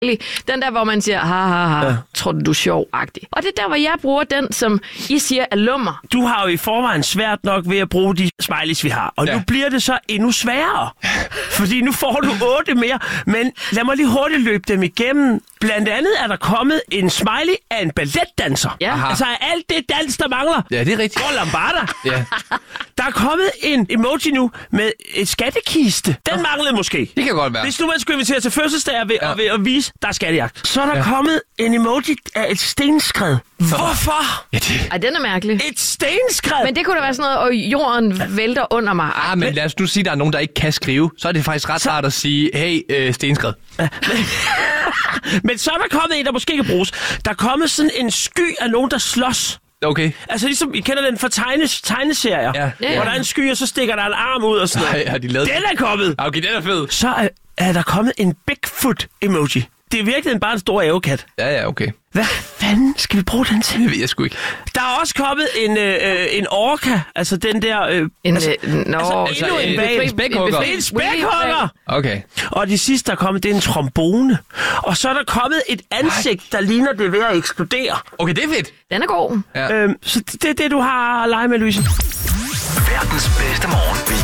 Den der, hvor man siger, ha, tror du er sjov-agtig. Og det er der, hvor jeg bruger den, som I siger er lummer. Du har jo i forvejen svært nok ved at bruge de smileys, vi har. Og nu bliver det så endnu sværere. Fordi nu får du 8 mere. Men lad mig lige hurtigt løbe dem igennem. Blandt andet er der kommet en smiley af en balletdanser. Ja. Altså alt det dans, der mangler. Ja, det er rigtigt. Og lambada. Ja. Der er kommet en emoji nu med et skattekiste. Den manglede måske. Det kan godt være. Hvis nu man skulle invitere til fødselsdag ved at vise, der er skattejagt. Så er der kommet en emoji af et stenskred. Hvorfor? Ja, det... Ej, den er mærkelig. Et stenskred? Men det kunne da være sådan noget, og jorden vælter under mig. Men lad os nu sige, at der er nogen, der ikke kan skrive. Så er det faktisk ret rart at sige, hey, stenskred. Men så er der kommet en, der måske kan bruges. Der er kommet sådan en sky af nogen, der slås. Okay. Altså ligesom, I kender den fra tegneserier. Ja. Hvor der er en sky, og så stikker der en arm ud og sådan noget. Nej, har de lavet Den er kommet! Okay, den er fed. Så er der kommet en Bigfoot-emoji. Det er virkelig bare en stor ævekat. Ja, okay. Hvad fanden skal vi bruge den til? Det ved jeg sgu ikke. Der er også kommet en orca, altså den der... endnu en hval. En spækhugger. En spækhugger! Okay. Og de sidste, der er kommet, det er en trombone. Og så er der kommet et ansigt, der ligner det er ved at eksplodere. Okay, det er fedt. Den er god. Ja. Så det er det, du har at lege med, Louise. Verdens bedste morgen.